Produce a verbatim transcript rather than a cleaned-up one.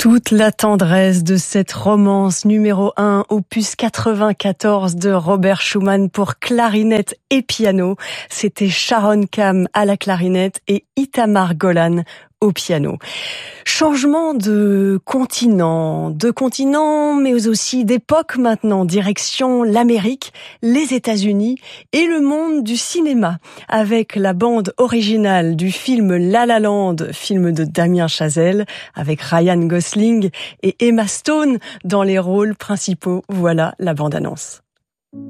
Toute la tendresse de cette romance numéro un, opus quatre-vingt-quatorze de Robert Schumann pour clarinette et piano. C'était Sharon Kham à la clarinette et Itamar Golan au piano. Changement de continent, de continent, mais aussi d'époque maintenant, direction l'Amérique, les États-Unis et le monde du cinéma, avec la bande originale du film La La Land, film de Damien Chazelle, avec Ryan Gosling et Emma Stone dans les rôles principaux. Voilà la bande-annonce.